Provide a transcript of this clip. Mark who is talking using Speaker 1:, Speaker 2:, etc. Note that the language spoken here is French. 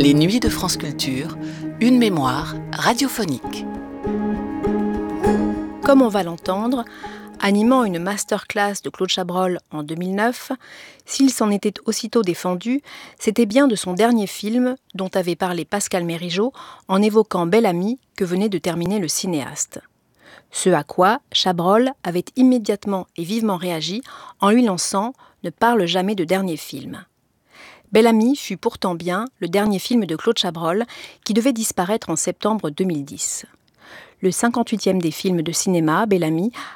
Speaker 1: Les Nuits de France Culture, une mémoire radiophonique.
Speaker 2: Comme on va l'entendre, animant une masterclass de Claude Chabrol en 2009, s'il s'en était aussitôt défendu, c'était bien de son dernier film dont avait parlé Pascal Mérigeau en évoquant Bel Ami que venait de terminer le cinéaste. Ce à quoi Chabrol avait immédiatement et vivement réagi en lui lançant « Ne parle jamais de dernier film ». Bel Ami fut pourtant bien le dernier film de Claude Chabrol qui devait disparaître en septembre 2010. Le 58e des films de cinéma, Bel Ami,